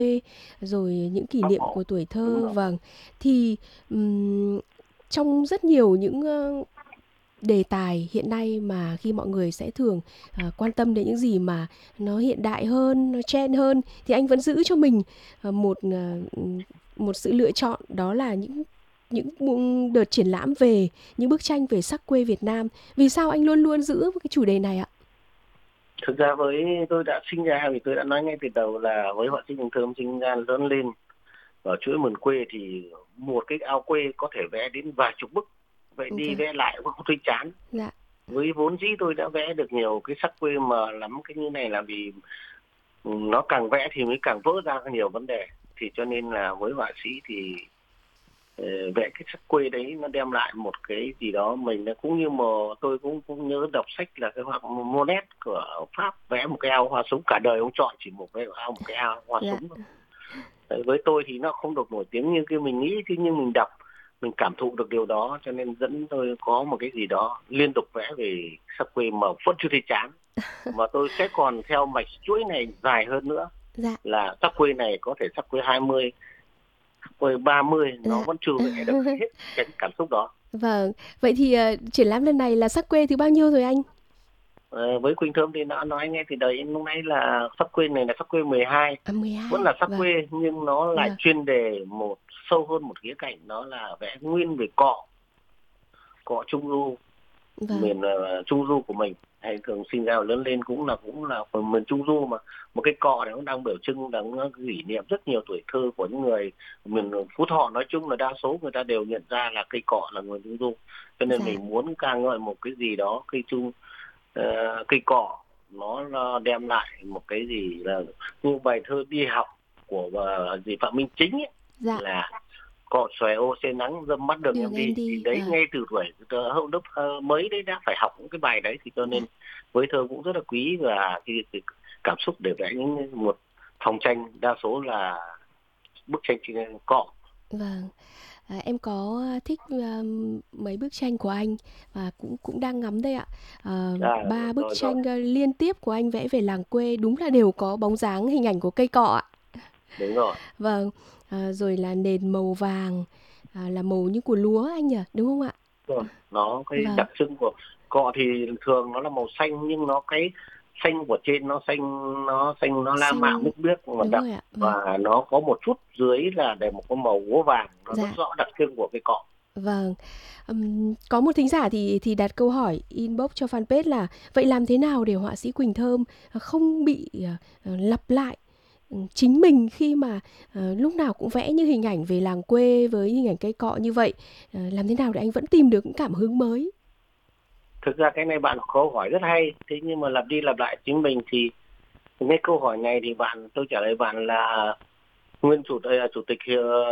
rồi những kỷ Bắc niệm Bộ. của tuổi Đúng thơ. rồi. Vâng, thì trong rất nhiều những đề tài hiện nay mà khi mọi người sẽ thường quan tâm đến những gì mà nó hiện đại hơn, nó trend hơn, thì anh vẫn giữ cho mình một sự lựa chọn, đó là những đợt triển lãm về những bức tranh về sắc quê Việt Nam. Vì sao anh luôn luôn giữ cái chủ đề này ạ? Thực ra với tôi đã sinh ra, vì tôi đã nói ngay từ đầu là với họa sĩ Hùng Thơm sinh ra lớn lên ở chuỗi miền quê, thì một cái ao quê có thể vẽ đến vài chục bức, vậy đi Vâng, vẽ lại cũng không thấy chán. dạ, Với vốn dĩ tôi đã vẽ được nhiều cái sắc quê mà lắm cái như này, là vì nó càng vẽ thì mới càng vỡ ra nhiều vấn đề. Thì cho nên là với họa sĩ thì vẽ cái sắc quê đấy nó đem lại một cái gì đó mình, nó cũng như mà tôi cũng nhớ đọc sách là cái họa Monet của Pháp vẽ một cái ao hoa súng, cả đời ông chọn chỉ một cái ao hoa dạ, súng thôi. Với tôi thì nó không được nổi tiếng như cái mình nghĩ, thế nhưng mình đọc mình cảm thụ được điều đó, cho nên dẫn tôi có một cái gì đó liên tục vẽ về sắc quê mà vẫn chưa thấy chán. Mà tôi sẽ còn theo mạch chuỗi này dài hơn nữa, dạ, là sắc quê này có thể sắc quê 20, sắc quê 30 nó dạ. vẫn chưa vẽ được hết cái cảm xúc đó. Vâng, vậy thì triển lãm lần này là sắc quê thứ bao nhiêu rồi anh? Với Quỳnh Thơm thì đã nói ngay từ đời lúc nãy là sắc quê này là sắc quê 12, À, mười vẫn hai. là sắc Vâng, quê nhưng nó lại vâng, chuyên đề một sâu hơn một khía cạnh, đó là vẽ nguyên về cọ, cọ Trung Du, vâng, miền Trung Du của mình, hay thường sinh ra và lớn lên cũng là phần miền Trung Du mà. Một cái cọ này nó đang biểu trưng, đang kỷ niệm rất nhiều tuổi thơ của những người miền Phú Thọ. Nói chung là đa số người ta đều nhận ra là cây cọ là người Trung Du, cho nên dạ, mình muốn ca ngợi một cái gì đó cây cọ nó đem lại một cái gì là như bài thơ đi học của gì Phạm Minh Chính ấy, dạ, là cọ xòe ô xe nắng dâm mắt đường đường em em đi. Thì đi. đấy Vâng, ngay từ tuổi hậu lớp mấy đấy đã phải học những cái bài đấy, thì cho dạ, nên với thơ cũng rất là quý. Và cái cảm xúc để vẽ những một phòng tranh đa số là bức tranh trên cọ. vâng. Em có thích mấy bức tranh của anh và cũng cũng đang ngắm đây ạ. Ba bức Rồi rồi, tranh liên tiếp của anh vẽ về làng quê đúng là đều có bóng dáng hình ảnh của cây cọ ạ. đúng rồi. Vâng, rồi là nền màu vàng, là màu như của lúa anh nhỉ, đúng không ạ? Rồi nó cái Vâng, đặc trưng của cọ thì thường nó là màu xanh, nhưng nó cái xanh của trên nó xanh nó la mạ xanh, nước biếc mà đúng đậm, rồi ạ. Vâng, và nó có một chút dưới là để một cái màu gỗ vàng, nó rất dạ. rõ đặc trưng của cái cọ. Vâng, có một thính giả thì đặt câu hỏi inbox cho fanpage là vậy làm thế nào để họa sĩ Quỳnh Thơm không bị lặp lại chính mình khi mà lúc nào cũng vẽ như hình ảnh về làng quê với hình ảnh cây cọ như vậy. Làm thế nào để anh vẫn tìm được những cảm hứng mới? Thực ra cái này bạn câu hỏi rất hay, thế nhưng mà lặp đi lặp lại chính mình thì cái câu hỏi này thì tôi trả lời bạn là nguyên chủ tịch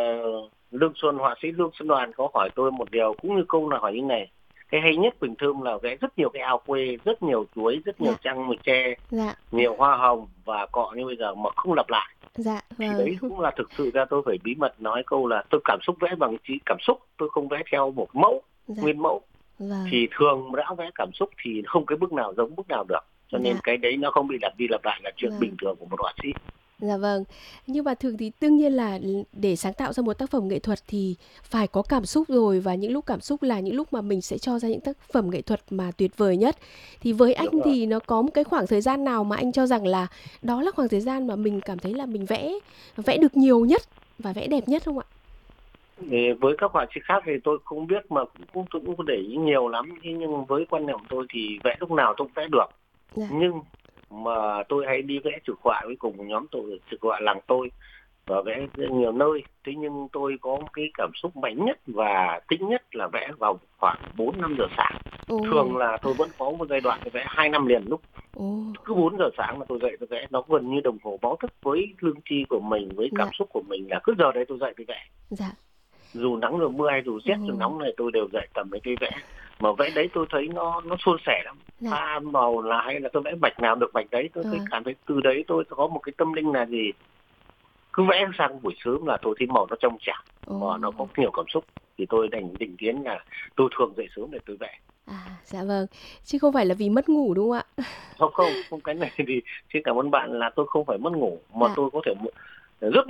Lương Xuân, họa sĩ Lương Xuân Đoàn có hỏi tôi một điều cũng như câu là hỏi như này: cái hay nhất Quỳnh Thơm là vẽ rất nhiều cái ao quê, rất nhiều chuối, rất nhiều Dạ, trăng mùi tre, dạ, nhiều hoa hồng và cọ như bây giờ mà không lặp lại. dạ, Thì vâng, đấy cũng là thực sự ra tôi phải bí mật nói câu là tôi cảm xúc vẽ bằng trí cảm xúc, tôi không vẽ theo một mẫu, dạ, nguyên mẫu. vâng, Thì thường đã vẽ cảm xúc thì không cái bức nào giống bức nào được, cho nên dạ, cái đấy nó không bị lặp đi lặp lại là chuyện bình vâng. thường của một họa sĩ. Dạ vâng. Nhưng mà thường thì đương nhiên là để sáng tạo ra một tác phẩm nghệ thuật thì phải có cảm xúc rồi, và những lúc cảm xúc là những lúc mà mình sẽ cho ra những tác phẩm nghệ thuật mà tuyệt vời nhất. Thì với anh Đúng rồi. thì nó có một cái khoảng thời gian nào mà anh cho rằng là đó là khoảng thời gian mà mình cảm thấy là mình vẽ vẽ được nhiều nhất và vẽ đẹp nhất không ạ? Thì với các họa sĩ khác thì tôi không biết, mà tôi cũng có để ý nhiều lắm. Thế nhưng với quan niệm của tôi thì vẽ lúc nào tôi cũng vẽ được. Dạ, Nhưng mà tôi hay đi vẽ trừu họa với cùng một nhóm trừu họa làng tôi và vẽ rất nhiều nơi. Thế nhưng tôi có một cái cảm xúc mạnh nhất và thích nhất là vẽ vào khoảng 4-5 giờ sáng. ồ, Thường là tôi vẫn có một giai đoạn tôi vẽ 2 năm liền lúc. ồ, Cứ 4 giờ sáng mà tôi dậy tôi vẽ, nó gần như đồng hồ báo thức với lương tri của mình, với cảm dạ, xúc của mình, là cứ giờ đấy tôi dậy tôi vẽ. dạ, Dù nắng dù mưa hay dù ồ, rét dù nóng này tôi đều dậy cầm lấy cây vẽ. Mà vẽ đấy tôi thấy nó suôn sẻ lắm. dạ, Pha màu là hay là tôi vẽ bạch nào được bạch đấy, tôi thấy vâng, cảm thấy từ đấy tôi có một cái tâm linh là gì, cứ vẽ sang buổi sớm là tôi thấy màu nó trong trẻo ồ. mà nó có nhiều cảm xúc. Thì tôi định kiến là tôi thường dậy sớm để tôi vẽ. Dạ vâng. Chứ không phải là vì mất ngủ đúng không ạ? Không, không, không, cái này thì xin cảm ơn bạn, là tôi không phải mất ngủ mà Dạ, tôi có thể rút